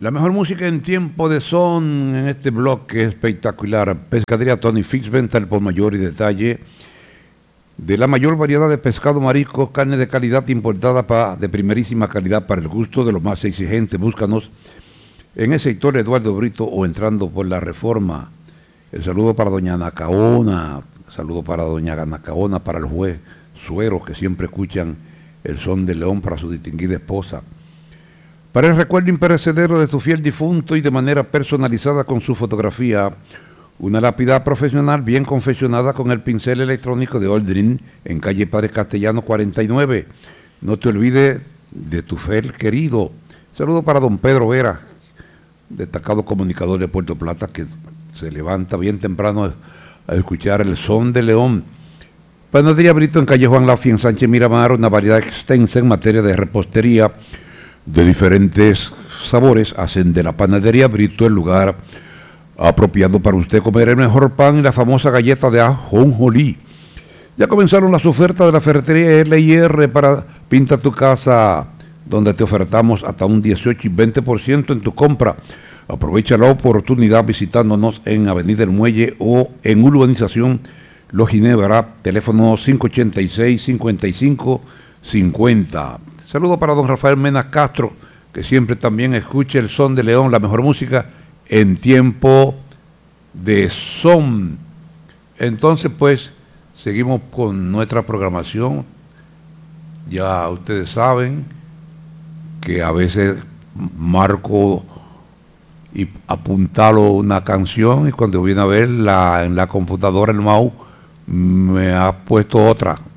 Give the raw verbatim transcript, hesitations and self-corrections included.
La mejor música en tiempo de son en este bloque espectacular. Pescadería Tony Fix, venta al por mayor y detalle de la mayor variedad de pescado, mariscos, carne de calidad importada pa, de primerísima calidad para el gusto de los más exigentes. Búscanos en el sector Eduardo Brito o entrando por la Reforma. El saludo para doña Anacaona, saludo para doña Anacaona, para el juez Suero, que siempre escuchan el son de León, para su distinguida esposa. Para el recuerdo imperecedero de tu fiel difunto y de manera personalizada con su fotografía, una lápida profesional bien confeccionada con el pincel electrónico de Aldrin en calle Padre Castellano cuarenta y nueve. No te olvides de tu fiel querido. Saludo para don Pedro Vera, destacado comunicador de Puerto Plata, que se levanta bien temprano a, a escuchar el son de León. Panadería Brito en calle Juan Lafi en Sánchez Miramar, una variedad extensa en materia de repostería de diferentes sabores, hacen de la Panadería Brito el lugar apropiado para usted comer el mejor pan y la famosa galleta de ajonjolí. Ya comenzaron las ofertas de la ferretería L y R para Pinta tu Casa, donde te ofertamos hasta un dieciocho y veinte por ciento en tu compra. Aprovecha la oportunidad visitándonos en Avenida El Muelle o en Urbanización Los Ginebra, teléfono cinco ochenta y seis, cincuenta y cinco cincuenta. Saludo para don Rafael Mena Castro, que siempre también escucha el son de León, la mejor música en tiempo de son. Entonces, pues, seguimos con nuestra programación. Ya ustedes saben que a veces marco y apuntalo una canción y cuando viene a ver la, en la computadora el mouse me ha puesto otra.